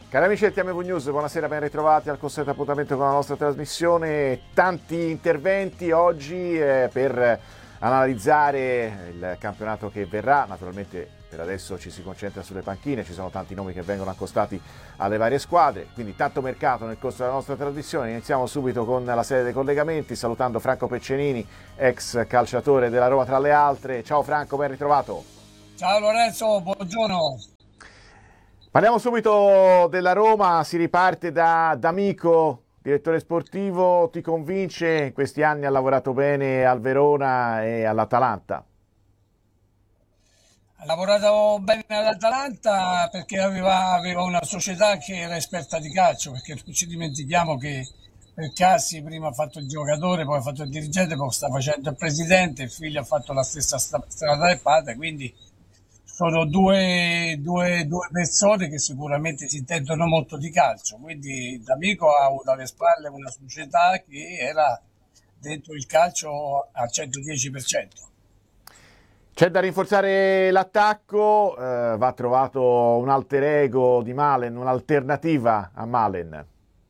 Cari amici del TMV News, buonasera, ben ritrovati al consueto appuntamento con la nostra trasmissione. Tanti interventi oggi per analizzare il campionato che verrà. Naturalmente per adesso ci si concentra sulle panchine, ci sono tanti nomi che vengono accostati alle varie squadre, quindi tanto mercato nel corso della nostra trasmissione. Iniziamo subito con la serie dei collegamenti, salutando Franco Peccenini, ex calciatore della Roma tra le altre. Ciao Franco, ben ritrovato. Ciao Lorenzo, buongiorno. Parliamo subito della Roma, si riparte da D'Amico, direttore sportivo. Ti convince? In questi anni ha lavorato bene al Verona e all'Atalanta. Ha lavorato bene all'Atalanta perché aveva una società che era esperta di calcio, perché non ci dimentichiamo che Cassi prima ha fatto il giocatore, poi ha fatto il dirigente, poi sta facendo il presidente, il figlio ha fatto la stessa strada del padre, quindi sono due persone che sicuramente si intendono molto di calcio. Quindi D'Amico ha avuto alle spalle una società che era dentro il calcio al 110%. C'è da rinforzare l'attacco, va trovato un alter ego di Malen, un'alternativa a Malen,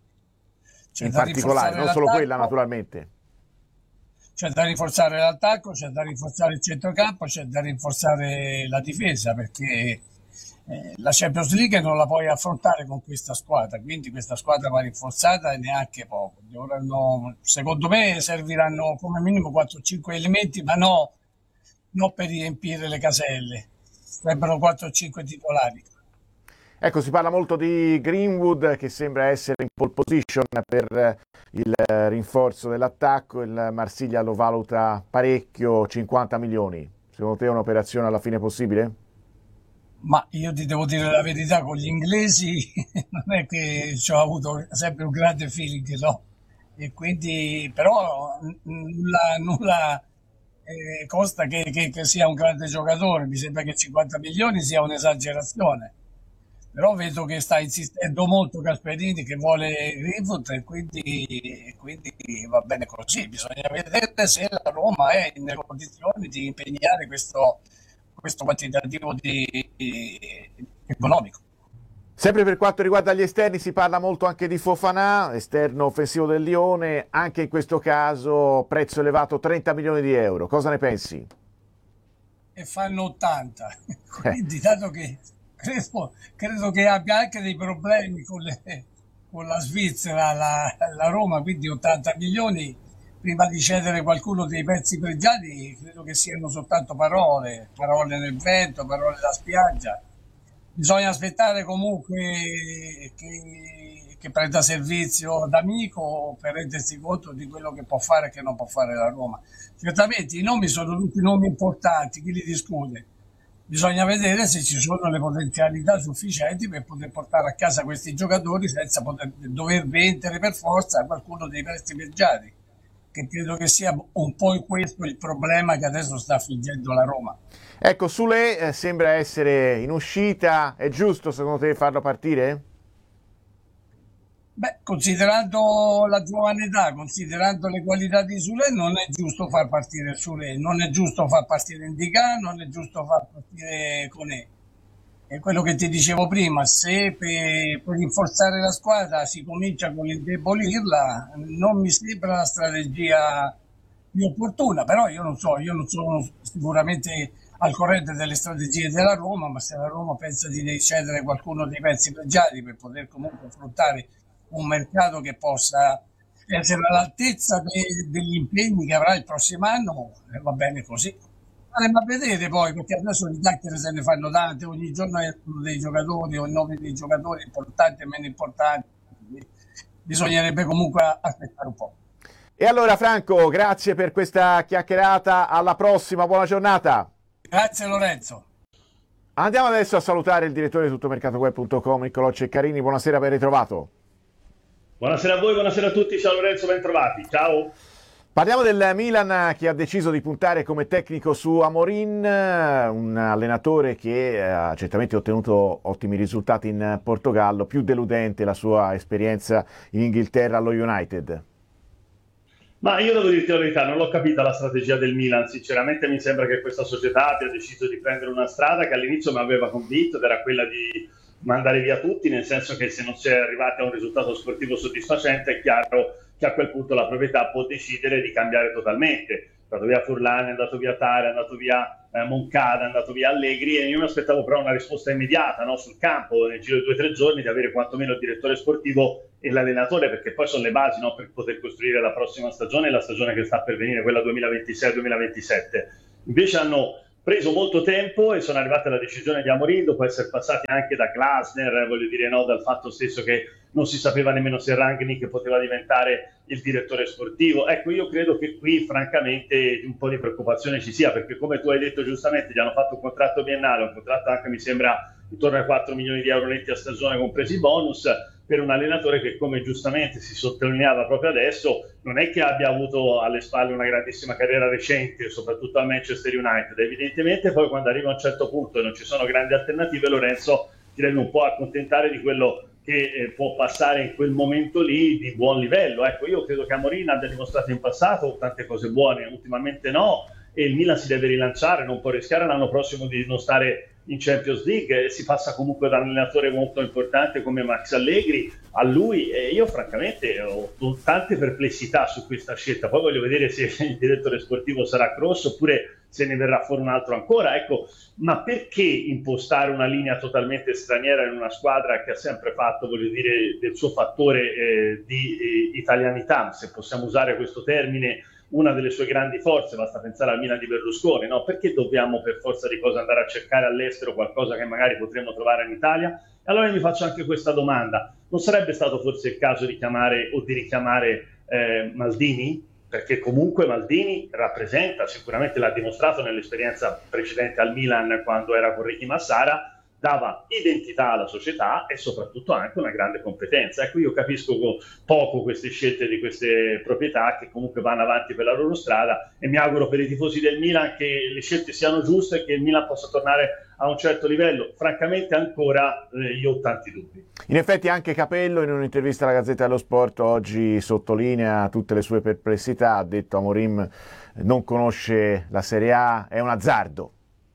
in particolare, non solo quella naturalmente. C'è da rinforzare l'attacco, c'è da rinforzare il centrocampo, c'è da rinforzare la difesa, perché la Champions League non la puoi affrontare con questa squadra, quindi questa squadra va rinforzata e neanche poco. Secondo me serviranno come minimo 4-5 elementi, ma non per riempire le caselle, sarebbero 4-5 titolari. Ecco, si parla molto di Greenwood che sembra essere in pole position per il rinforzo dell'attacco. Il Marsiglia lo valuta parecchio, 50 milioni. Secondo te è un'operazione alla fine possibile? Ma io ti devo dire la verità, con gli inglesi non è che ci ho avuto sempre un grande feeling, no? E quindi, però nulla costa che sia un grande giocatore. Mi sembra che 50 milioni sia un'esagerazione. Però vedo che sta insistendo molto Gasperini, che vuole Greenwood, e quindi va bene così. Bisogna vedere se la Roma è nelle condizioni di impegnare questo quantitativo economico. Sempre per quanto riguarda gli esterni si parla molto anche di Fofana, esterno offensivo del Lione. Anche in questo caso prezzo elevato, 30 milioni di euro. Cosa ne pensi? E fanno 80. Quindi dato che credo che abbia anche dei problemi con la Svizzera, la Roma, quindi 80 milioni prima di cedere qualcuno dei pezzi pregiati, credo che siano soltanto parole nel vento, parole da spiaggia. Bisogna aspettare comunque che prenda servizio D'Amico per rendersi conto di quello che può fare e che non può fare la Roma. Certamente i nomi sono tutti nomi importanti, chi li discute? Bisogna vedere se ci sono le potenzialità sufficienti per poter portare a casa questi giocatori senza dover vendere per forza qualcuno dei prestiti pregiati, che credo che sia un po' questo il problema che adesso sta affliggendo la Roma. Ecco, Sule sembra essere in uscita, è giusto secondo te farlo partire? Beh, considerando la giovane età, considerando le qualità di Sule, non è giusto far partire Sule, non è giusto far partire Ndicà, non è giusto far partire Koné. È quello che ti dicevo prima, se per rinforzare la squadra si comincia con l'indebolirla, non mi sembra la strategia più opportuna, però io non sono sicuramente al corrente delle strategie della Roma, ma se la Roma pensa di cedere qualcuno dei pezzi pregiati per poter comunque affrontare un mercato che possa essere all'altezza degli impegni che avrà il prossimo anno, va bene così. Andremo a vedere poi, perché adesso di chiacchiere se ne fanno tante, ogni giorno escono dei giocatori o i nomi dei giocatori importanti e meno importanti, bisognerebbe comunque aspettare un po'. E allora Franco, grazie per questa chiacchierata, alla prossima, buona giornata. Grazie Lorenzo. Andiamo adesso a salutare il direttore di tuttomercatoweb.com, Niccolò Ceccarini, buonasera, ben ritrovato. Buonasera a voi, buonasera a tutti, ciao Lorenzo, ben trovati, ciao. Parliamo del Milan che ha deciso di puntare come tecnico su Amorim, un allenatore che ha certamente ottenuto ottimi risultati in Portogallo, più deludente la sua esperienza in Inghilterra allo United. Ma io devo dirti la verità, non l'ho capita la strategia del Milan, sinceramente mi sembra che questa società abbia deciso di prendere una strada che all'inizio mi aveva convinto, ed era quella di mandare via tutti, nel senso che se non si è arrivati a un risultato sportivo soddisfacente è chiaro che a quel punto la proprietà può decidere di cambiare totalmente. È andato via Furlan, è andato via Tare, è andato via Moncada, è andato via Allegri, e io mi aspettavo però una risposta immediata, no? Sul campo, nel giro di 2 o 3 giorni, di avere quantomeno il direttore sportivo e l'allenatore, perché poi sono le basi, no? Per poter costruire la prossima stagione e la stagione che sta per venire, quella 2026-2027. Invece hanno preso molto tempo e sono arrivate alla decisione di Amorim, dopo essere passati anche da Glasner, voglio dire, no, dal fatto stesso che non si sapeva nemmeno se Rangnick poteva diventare il direttore sportivo. Ecco, io credo che qui francamente un po' di preoccupazione ci sia, perché come tu hai detto giustamente, gli hanno fatto un contratto biennale, un contratto anche mi sembra intorno ai 4 milioni di euro netti a stagione compresi i bonus, per un allenatore che, come giustamente si sottolineava proprio adesso, non è che abbia avuto alle spalle una grandissima carriera recente, soprattutto al Manchester United. Evidentemente poi quando arriva a un certo punto e non ci sono grandi alternative, Lorenzo ti deve un po' accontentare di quello che può passare in quel momento lì di buon livello. Ecco, io credo che Amorim abbia dimostrato in passato tante cose buone, ultimamente no, e il Milan si deve rilanciare, non può rischiare l'anno prossimo di non stare in Champions League. Si passa comunque da un allenatore molto importante come Max Allegri a lui, e io francamente ho tante perplessità su questa scelta. Poi voglio vedere se il direttore sportivo sarà Kroos oppure se ne verrà fuori un altro ancora. Ecco, ma perché impostare una linea totalmente straniera in una squadra che ha sempre fatto, voglio dire, del suo fattore di italianità, se possiamo usare questo termine, una delle sue grandi forze? Basta pensare al Milan di Berlusconi, no? Perché dobbiamo per forza di cose andare a cercare all'estero qualcosa che magari potremmo trovare in Italia? Allora io mi faccio anche questa domanda: non sarebbe stato forse il caso di chiamare o di richiamare Maldini? Perché comunque Maldini rappresenta, sicuramente l'ha dimostrato nell'esperienza precedente al Milan quando era con Ricky Massara, dava identità alla società e soprattutto anche una grande competenza. Ecco, io capisco poco queste scelte di queste proprietà che comunque vanno avanti per la loro strada, e mi auguro per i tifosi del Milan che le scelte siano giuste e che il Milan possa tornare a un certo livello. Francamente ancora io ho tanti dubbi. In effetti anche Capello in un'intervista alla Gazzetta dello Sport oggi sottolinea tutte le sue perplessità, ha detto Amorim non conosce la Serie A, è un azzardo.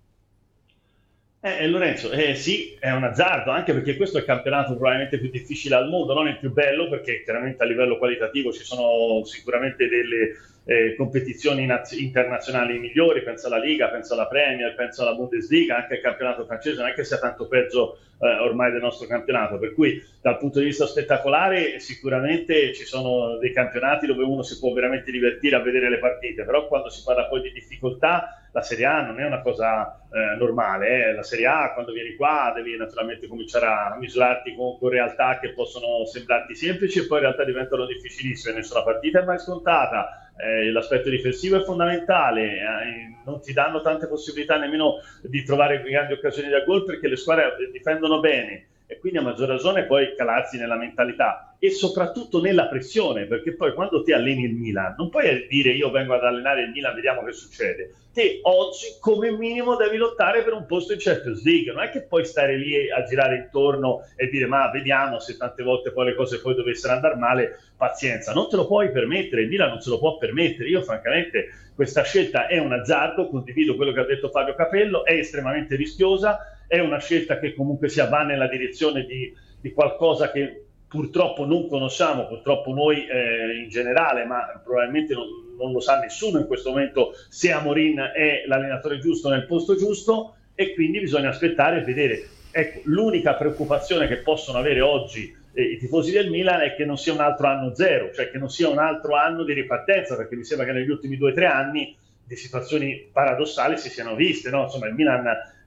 Lorenzo, sì, è un azzardo, anche perché questo è il campionato probabilmente più difficile al mondo, non il più bello, perché chiaramente a livello qualitativo ci sono sicuramente delle competizioni internazionali migliori, penso alla Liga, penso alla Premier, penso alla Bundesliga, anche il campionato francese non è che sia tanto peggio ormai del nostro campionato, per cui dal punto di vista spettacolare sicuramente ci sono dei campionati dove uno si può veramente divertire a vedere le partite, però quando si parla poi di difficoltà la Serie A non è una cosa normale. La Serie A, quando vieni qua, devi naturalmente cominciare a misurarti con realtà che possono sembrarti semplici e poi in realtà diventano difficilissime. Nessuna partita è mai scontata, l'aspetto difensivo è fondamentale, non ti danno tante possibilità nemmeno di trovare grandi occasioni da gol perché le squadre difendono bene, e quindi a maggior ragione poi calarsi nella mentalità e soprattutto nella pressione, perché poi quando ti alleni il Milan non puoi dire io vengo ad allenare il Milan, vediamo che succede. Te oggi come minimo devi lottare per un posto in Champions League, non è che puoi stare lì a girare intorno e dire ma vediamo, se tante volte poi le cose poi dovessero andare male, pazienza, non te lo puoi permettere, il Milan non se lo può permettere. Io francamente questa scelta è un azzardo, condivido quello che ha detto Fabio Capello, è estremamente rischiosa, è una scelta che comunque va nella direzione di qualcosa che purtroppo non conosciamo, purtroppo noi in generale, ma probabilmente non lo sa nessuno in questo momento se Amorim è l'allenatore giusto nel posto giusto, e quindi bisogna aspettare e vedere. Ecco, l'unica preoccupazione che possono avere oggi i tifosi del Milan è che non sia un altro anno zero, cioè che non sia un altro anno di ripartenza, perché mi sembra che negli ultimi 2 o 3 anni di situazioni paradossali si siano viste, no? Insomma, il Milan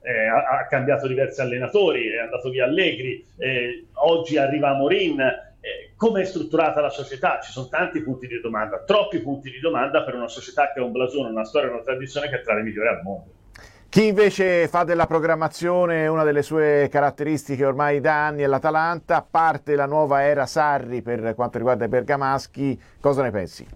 ha cambiato diversi allenatori, è andato via Allegri, oggi arriva Amorim. Come è strutturata la società? Ci sono tanti punti di domanda, troppi punti di domanda per una società che ha un blasone, una storia, una tradizione che è tra le migliori al mondo. Chi invece fa della programmazione una delle sue caratteristiche ormai da anni è l'Atalanta. Parte la nuova era Sarri per quanto riguarda i bergamaschi, cosa ne pensi?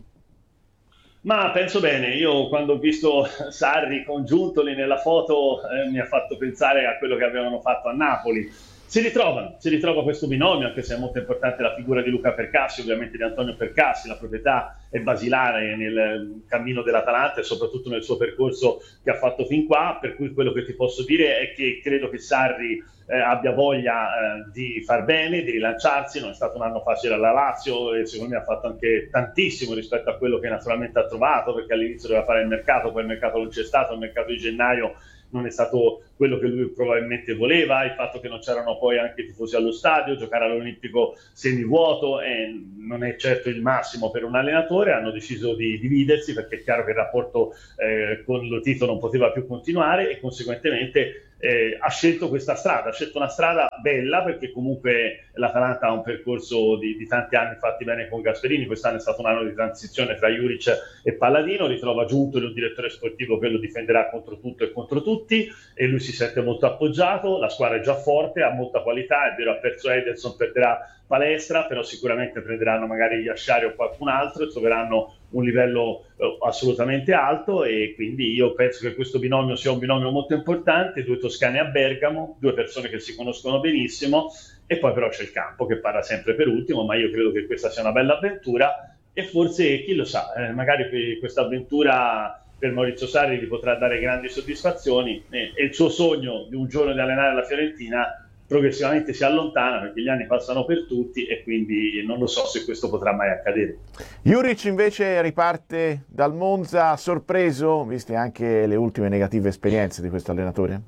Ma penso bene, io quando ho visto Sarri con Giuntoli nella foto mi ha fatto pensare a quello che avevano fatto a Napoli. Si ritrova questo binomio, anche se è molto importante la figura di Luca Percassi, ovviamente di Antonio Percassi. La proprietà è basilare nel cammino dell'Atalanta e soprattutto nel suo percorso che ha fatto fin qua, per cui quello che ti posso dire è che credo che Sarri abbia voglia di far bene, di rilanciarsi. Non è stato un anno facile alla Lazio e secondo me ha fatto anche tantissimo rispetto a quello che naturalmente ha trovato, perché all'inizio doveva fare il mercato, poi il mercato non c'è stato, il mercato di gennaio non è stato quello che lui probabilmente voleva, il fatto che non c'erano poi anche i tifosi allo stadio, giocare all'Olimpico semivuoto non è certo il massimo per un allenatore. Hanno deciso di dividersi perché è chiaro che il rapporto con Lotito non poteva più continuare e conseguentemente ha scelto questa strada, ha scelto una strada bella, perché comunque l'Atalanta ha un percorso di tanti anni fatti bene con Gasperini. Quest'anno è stato un anno di transizione tra Juric e Palladino, ritrova Giuntoli un direttore sportivo che lo difenderà contro tutto e contro tutti e lui si sente molto appoggiato. La squadra è già forte, ha molta qualità, è vero, ha perso Ederson, perderà Palestra, però sicuramente prenderanno magari Yashari o qualcun altro e troveranno un livello assolutamente alto, e quindi io penso che questo binomio sia un binomio molto importante. Due toscani a Bergamo, due persone che si conoscono benissimo, e poi però c'è il campo che parla sempre per ultimo, ma io credo che questa sia una bella avventura e forse, chi lo sa, magari questa avventura per Maurizio Sarri gli potrà dare grandi soddisfazioni e il suo sogno di un giorno di allenare la Fiorentina progressivamente si allontana, perché gli anni passano per tutti e quindi non lo so se questo potrà mai accadere. Juric invece riparte dal Monza sorpreso, viste anche le ultime negative esperienze di questo allenatore?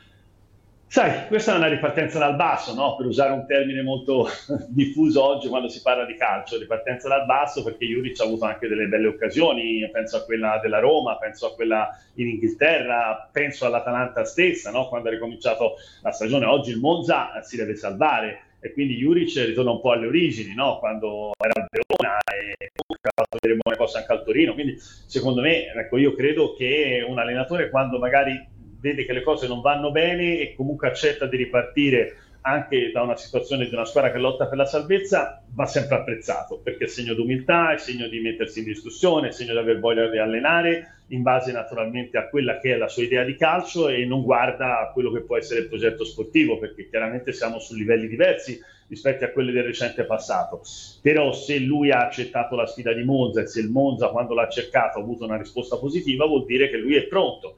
Sai, questa è una ripartenza dal basso, no? Per usare un termine molto diffuso oggi quando si parla di calcio, ripartenza dal basso, perché Juric ha avuto anche delle belle occasioni, penso a quella della Roma, penso a quella in Inghilterra, penso all'Atalanta stessa, no? Quando ha ricominciato la stagione. Oggi il Monza si deve salvare e quindi Juric ritorna un po' alle origini, no? Quando era al Verona e ha fatto vedere buone cose anche al Torino, quindi secondo me, ecco, io credo che un allenatore, quando magari vede che le cose non vanno bene e comunque accetta di ripartire anche da una situazione di una squadra che lotta per la salvezza, va sempre apprezzato, perché è segno di umiltà, è segno di mettersi in discussione, è segno di aver voglia di allenare in base naturalmente a quella che è la sua idea di calcio e non guarda a quello che può essere il progetto sportivo, perché chiaramente siamo su livelli diversi rispetto a quelli del recente passato. Però se lui ha accettato la sfida di Monza e se il Monza, quando l'ha cercato, ha avuto una risposta positiva, vuol dire che lui è pronto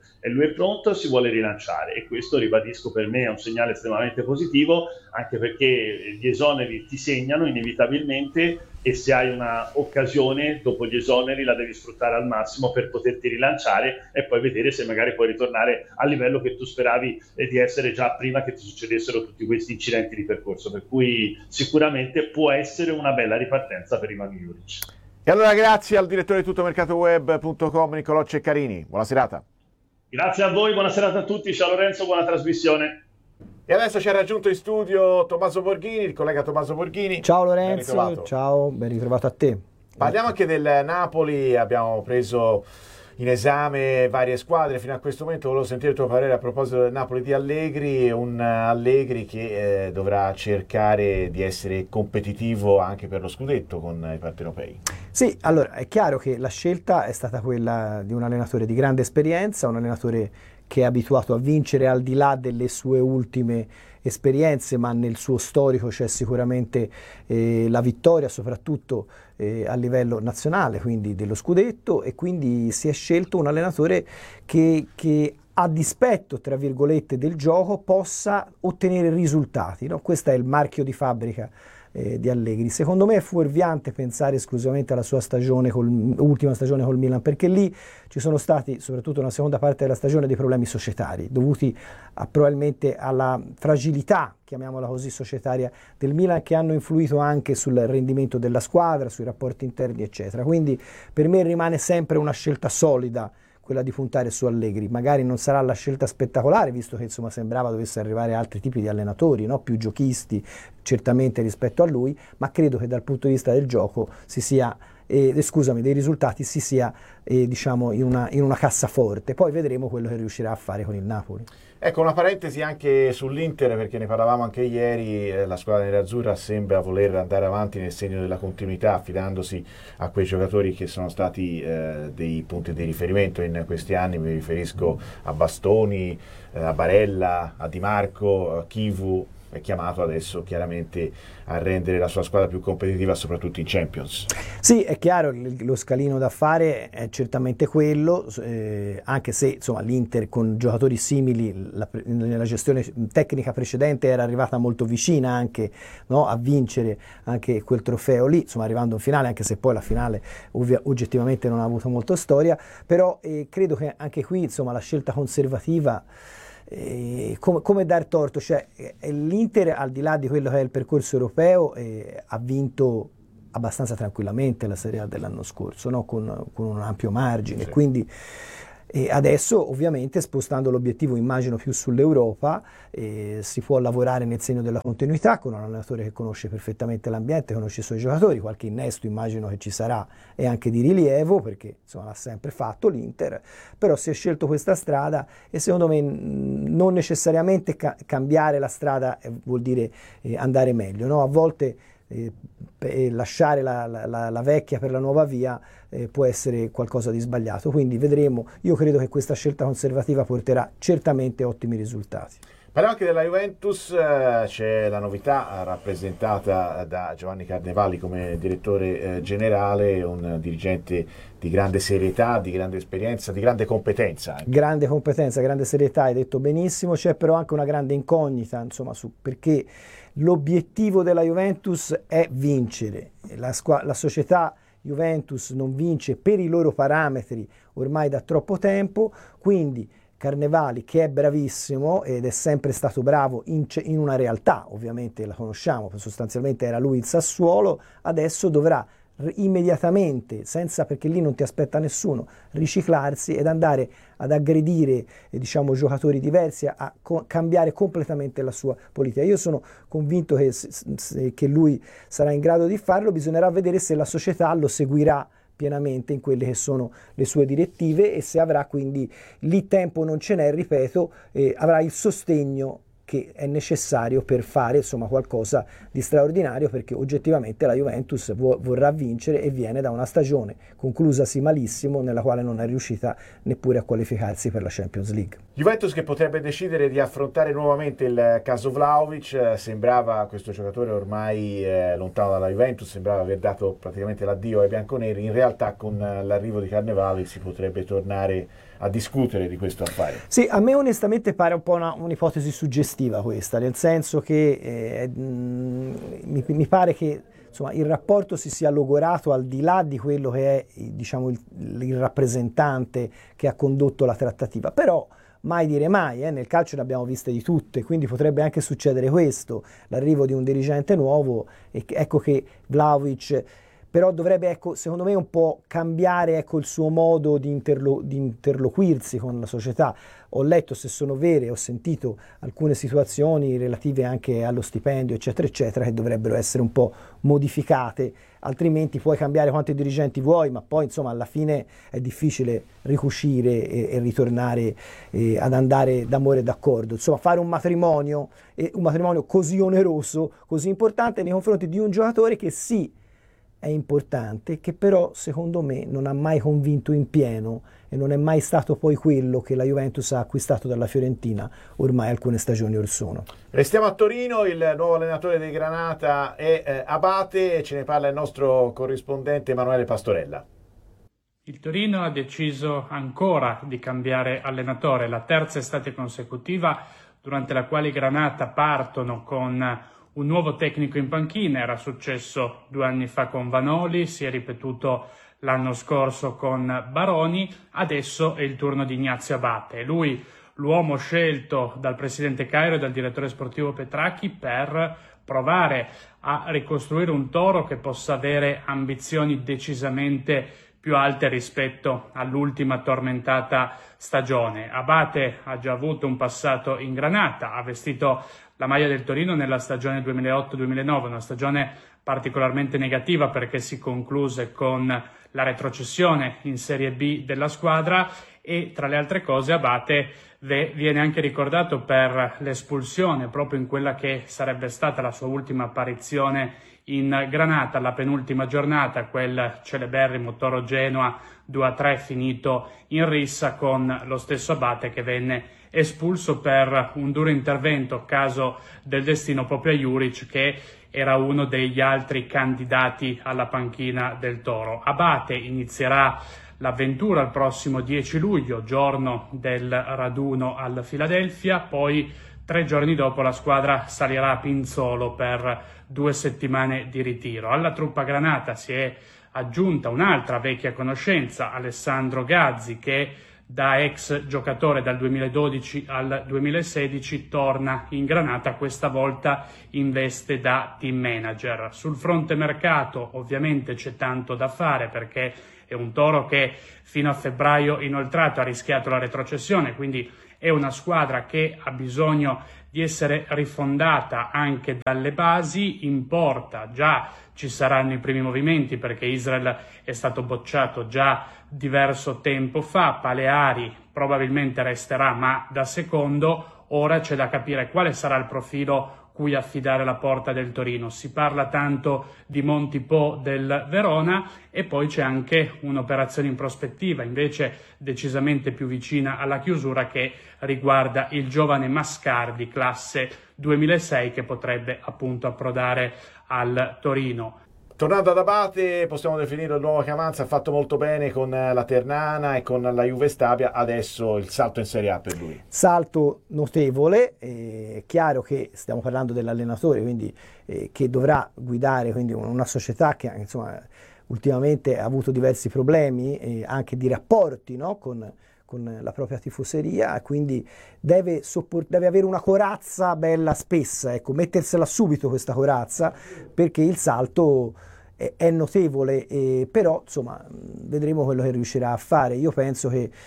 e si vuole rilanciare, e questo, ribadisco, per me è un segnale estremamente positivo, anche perché gli esoneri ti segnano inevitabilmente e se hai una occasione dopo gli esoneri la devi sfruttare al massimo per poterti rilanciare e poi vedere se magari puoi ritornare al livello che tu speravi di essere già prima che ti succedessero tutti questi incidenti di percorso, per cui sicuramente può essere una bella ripartenza per Ivan Juric. E allora grazie al direttore di tuttomercatoweb.com Nicolò Ceccarini, buona serata. Grazie a voi, buona serata a tutti, ciao Lorenzo, buona trasmissione. E adesso ci ha raggiunto in studio Tommaso Borghini, il collega Tommaso Borghini. Ciao Lorenzo, ciao, ben ritrovato a te. Parliamo anche del Napoli, abbiamo preso in esame varie squadre fino a questo momento. Volevo sentire il tuo parere a proposito del Napoli di Allegri, un Allegri che dovrà cercare di essere competitivo anche per lo scudetto con i partenopei. Sì, allora è chiaro che la scelta è stata quella di un allenatore di grande esperienza, un allenatore che è abituato a vincere al di là delle sue ultime esperienze, ma nel suo storico c'è sicuramente la vittoria, soprattutto a livello nazionale, quindi dello scudetto, e quindi si è scelto un allenatore che a dispetto, tra virgolette, del gioco possa ottenere risultati, no? Questo è il marchio di fabbrica di Allegri. Secondo me è fuorviante pensare esclusivamente alla sua stagione, ultima stagione col Milan, perché lì ci sono stati, soprattutto nella seconda parte della stagione, dei problemi societari dovuti probabilmente alla fragilità, chiamiamola così, societaria del Milan, che hanno influito anche sul rendimento della squadra, sui rapporti interni, eccetera. Quindi per me rimane sempre una scelta solida quella di puntare su Allegri. Magari non sarà la scelta spettacolare, visto che insomma sembrava dovesse arrivare altri tipi di allenatori, no? Più giochisti certamente rispetto a lui, ma credo che dal punto di vista del gioco si sia dei risultati si sia diciamo in una cassaforte. Poi vedremo quello che riuscirà a fare con il Napoli. Ecco, una parentesi anche sull'Inter, perché ne parlavamo anche ieri. La squadra nerazzurra sembra voler andare avanti nel segno della continuità, affidandosi a quei giocatori che sono stati dei punti di riferimento in questi anni. Mi riferisco a Bastoni, a Barella, a Di Marco, a Chivu, è chiamato adesso chiaramente a rendere la sua squadra più competitiva, soprattutto in Champions. Sì, è chiaro, lo scalino da fare è certamente quello, anche se insomma, l'Inter con giocatori simili nella gestione tecnica precedente era arrivata molto vicina anche, no, a vincere anche quel trofeo lì, insomma arrivando in finale, anche se poi la finale oggettivamente non ha avuto molta storia, però credo che anche qui insomma, la scelta conservativa, come dar torto, cioè l'Inter al di là di quello che è il percorso europeo ha vinto abbastanza tranquillamente la Serie A dell'anno scorso, no? con un ampio margine, sì. Quindi adesso ovviamente spostando l'obiettivo immagino più sull'Europa si può lavorare nel segno della continuità con un allenatore che conosce perfettamente l'ambiente, conosce i suoi giocatori, qualche innesto immagino che ci sarà e anche di rilievo perché insomma l'ha sempre fatto l'Inter, però si è scelto questa strada e secondo me non necessariamente cambiare la strada vuol dire andare meglio, no? A volte lasciare la vecchia per la nuova via può essere qualcosa di sbagliato, quindi vedremo. Io credo che questa scelta conservativa porterà certamente ottimi risultati. Parliamo anche della Juventus, c'è la novità rappresentata da Giovanni Carnevali come direttore generale, un dirigente di grande serietà, di grande esperienza, di grande competenza. Anche. Grande competenza, grande serietà, hai detto benissimo, c'è però anche una grande incognita, insomma, perché l'obiettivo della Juventus è vincere, la società Juventus non vince per i loro parametri ormai da troppo tempo, quindi Carnevali, che è bravissimo ed è sempre stato bravo in una realtà, ovviamente la conosciamo, sostanzialmente era lui il Sassuolo, adesso dovrà immediatamente, senza, perché lì non ti aspetta nessuno, riciclarsi ed andare ad aggredire diciamo giocatori diversi, a cambiare completamente la sua politica. Io sono convinto che lui sarà in grado di farlo, bisognerà vedere se la società lo seguirà pienamente in quelle che sono le sue direttive e se avrà, quindi lì tempo non ce n'è, ripeto, avrà il sostegno che è necessario per fare insomma qualcosa di straordinario, perché oggettivamente la Juventus vorrà vincere e viene da una stagione conclusasi malissimo nella quale non è riuscita neppure a qualificarsi per la Champions League. Juventus che potrebbe decidere di affrontare nuovamente il caso Vlahovic, sembrava questo giocatore ormai lontano dalla Juventus, sembrava aver dato praticamente l'addio ai bianconeri, in realtà con l'arrivo di Carnevali si potrebbe tornare a discutere di questo affare. Sì, a me onestamente pare un po' un'ipotesi suggestiva questa, nel senso che mi pare che insomma, il rapporto si sia logorato al di là di quello che è diciamo, il rappresentante che ha condotto la trattativa, però mai dire mai, nel calcio ne abbiamo viste di tutte, quindi potrebbe anche succedere questo, l'arrivo di un dirigente nuovo, e ecco che Vlahovic però dovrebbe, ecco, secondo me un po' cambiare ecco, il suo modo di interloquirsi con la società. Ho letto, se sono vere, ho sentito alcune situazioni relative anche allo stipendio, eccetera, eccetera, che dovrebbero essere un po' modificate, altrimenti puoi cambiare quanti dirigenti vuoi, ma poi insomma alla fine è difficile ricucire e ritornare ad andare d'amore e d'accordo. Insomma, fare un matrimonio così oneroso, così importante nei confronti di un giocatore che sì, è importante, che però secondo me non ha mai convinto in pieno e non è mai stato poi quello che la Juventus ha acquistato dalla Fiorentina ormai alcune stagioni or sono. Restiamo a Torino, il nuovo allenatore dei Granata è Abate e ce ne parla il nostro corrispondente Emanuele Pastorella. Il Torino ha deciso ancora di cambiare allenatore, la terza estate consecutiva durante la quale i Granata partono con un nuovo tecnico in panchina. Era successo 2 anni fa con Vanoli, si è ripetuto l'anno scorso con Baroni, adesso è il turno di Ignazio Abate. Lui, l'uomo scelto dal presidente Cairo e dal direttore sportivo Petracchi per provare a ricostruire un Toro che possa avere ambizioni decisamente più alte rispetto all'ultima tormentata stagione. Abate ha già avuto un passato in Granata, ha vestito la maglia del Torino nella stagione 2008-2009, una stagione particolarmente negativa perché si concluse con la retrocessione in Serie B della squadra e tra le altre cose Abate viene anche ricordato per l'espulsione proprio in quella che sarebbe stata la sua ultima apparizione in Granata, la penultima giornata, quel celeberrimo Toro Genoa 2-3 finito in rissa con lo stesso Abate che venne espulso per un duro intervento, caso del destino proprio a Juric, che era uno degli altri candidati alla panchina del Toro. Abate inizierà l'avventura il prossimo 10 luglio, giorno del raduno al Philadelphia, poi 3 giorni dopo la squadra salirà a Pinzolo per 2 settimane di ritiro. Alla truppa granata si è aggiunta un'altra vecchia conoscenza, Alessandro Gazzi, che da ex giocatore dal 2012 al 2016 torna in Granata, questa volta in veste da team manager. Sul fronte mercato ovviamente c'è tanto da fare, perché è un Toro che fino a febbraio inoltrato ha rischiato la retrocessione, quindi è una squadra che ha bisogno di essere rifondata anche dalle basi. In porta già ci saranno i primi movimenti, perché Israel è stato bocciato già diverso tempo fa, Paleari probabilmente resterà ma da secondo. Ora c'è da capire quale sarà il profilo cui affidare la porta del Torino. Si parla tanto di Montipò del Verona, e poi c'è anche un'operazione in prospettiva invece decisamente più vicina alla chiusura, che riguarda il giovane Mascardi classe 2006, che potrebbe appunto approdare al Torino. Tornando ad Abate, possiamo definirlo il nuovo che avanza, ha fatto molto bene con la Ternana e con la Juve Stabia, adesso il salto in Serie A per lui. Salto notevole, è chiaro che stiamo parlando dell'allenatore, quindi che dovrà guidare quindi una società che insomma ultimamente ha avuto diversi problemi anche di rapporti, no? con la propria tifoseria, quindi deve avere una corazza bella spessa, ecco, mettersela subito questa corazza, perché il salto è notevole, però insomma vedremo quello che riuscirà a fare. Io penso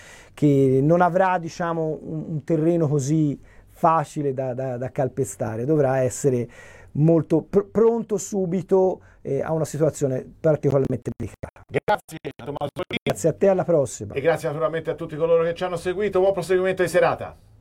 che non avrà, diciamo, un terreno così facile da calpestare, dovrà essere molto pronto subito a una situazione particolarmente delicata. Grazie Tommaso. Grazie a te, alla prossima. E grazie naturalmente a tutti coloro che ci hanno seguito, buon proseguimento di serata.